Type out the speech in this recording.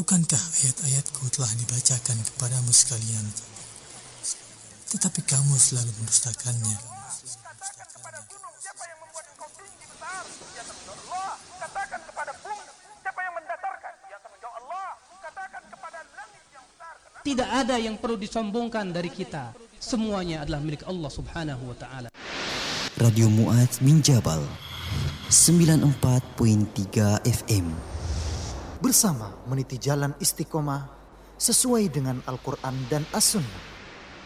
Bukankah ayat-ayatku telah dibacakan kepadamu sekalian? Tetapi kamu selalu mendustakannya. Katakan kepada gunung, siapa yang membuat engkau tinggi besar? Dia akan menjawab Allah. Katakan kepada bumi, siapa yang mendatarkan? Dia akan menjawab Allah. Katakan kepada langit yang besar. Tidak ada yang perlu disombongkan dari kita. Semuanya adalah milik Allah Subhanahu wa taala. Radio Mu'adz min Jabal 94.3 FM. Bersama meniti jalan istiqomah sesuai dengan Al-Quran dan As-Sunnah.